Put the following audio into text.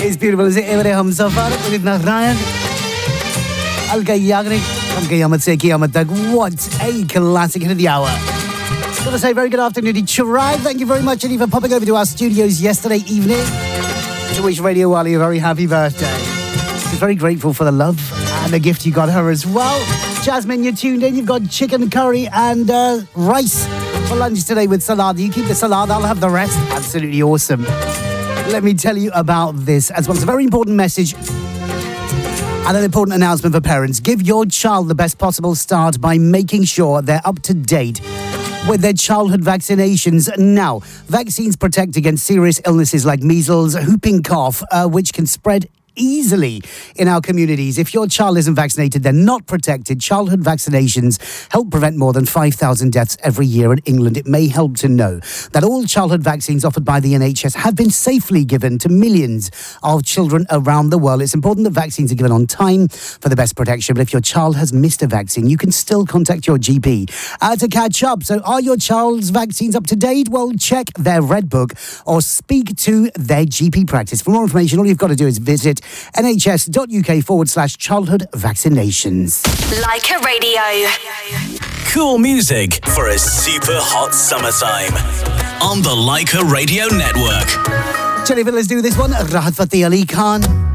It's beautiful, is it? Every hum safar with Nahrayan. Al-Qayyagni. From Qiyamah se Qiyamah tak. What a classic hit of the hour. Gotta say, very good afternoon to Chirai. Thank you very much, Eddie, for popping over to our studios yesterday evening to wish Radio Wali a very happy birthday. She's very grateful for the love and the gift you got her as well. Jasmine, you're tuned in. You've got chicken curry and rice for lunch today with salad. You keep the salad, I'll have the rest. Absolutely awesome. Let me tell you about this as well. It's a very important message and an important announcement for parents. Give your child the best possible start by making sure they're up to date with their childhood vaccinations. Now, vaccines protect against serious illnesses like measles, whooping cough, which can spread easily in our communities. If your child isn't vaccinated, they're not protected. Childhood vaccinations help prevent more than 5,000 deaths every year in England. It may help to know that all childhood vaccines offered by the NHS have been safely given to millions of children around the world. It's important that vaccines are given on time for the best protection, but if your child has missed a vaccine, you can still contact your GP to catch up. So are your child's vaccines up to date? Well, check their Red Book or speak to their GP practice. For more information, all you've got to do is visit nhs.uk/childhood vaccinations. Leica Radio. Cool music for a super hot summertime on the Leica Radio Network. Let's do this one. Rahat Fateh Ali Khan.